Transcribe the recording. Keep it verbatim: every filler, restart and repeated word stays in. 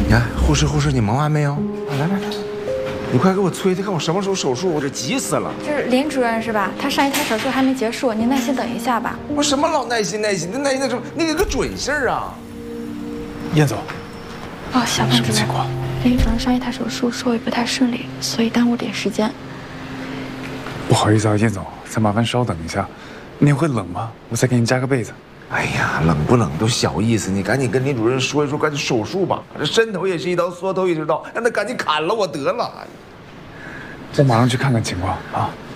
你看，护士，护士，你忙完没有？来来来，你快给我催催，看我什么时候手术，我这急死了。 这是林主任是吧？他上一台手术还没结束，您耐心等一下吧。 我什么老耐心耐心，那耐心那什么？你给个准信儿啊！ 燕总， 哦，小范主任， 什么情况？ 林主任上一台手术说也不太顺利，所以耽误点时间。 不好意思啊，燕总，再麻烦稍等一下。您会冷吗？我再给您加个被子。 哎呀，冷不冷都小意思，你赶紧跟林主任说一说，赶紧手术吧。这伸头也是一刀，缩头也是刀，让他赶紧砍了我得了。 我马上去看看情况啊。